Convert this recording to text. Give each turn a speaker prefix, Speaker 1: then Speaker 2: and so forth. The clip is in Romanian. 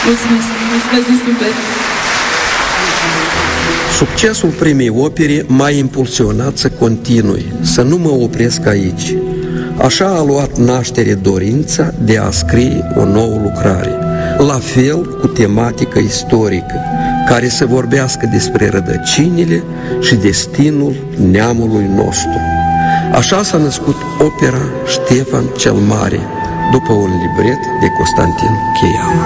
Speaker 1: Mulțumesc din suflet!
Speaker 2: Succesul primei opere m-a impulsionat să continui, să nu mă opresc aici. Așa a luat naștere dorința de a scrie o nouă lucrare, la fel cu tematică istorică, care să vorbească despre rădăcinile și destinul neamului nostru. Așa s-a născut opera Ștefan cel Mare, după un libret de Constantin Cheian.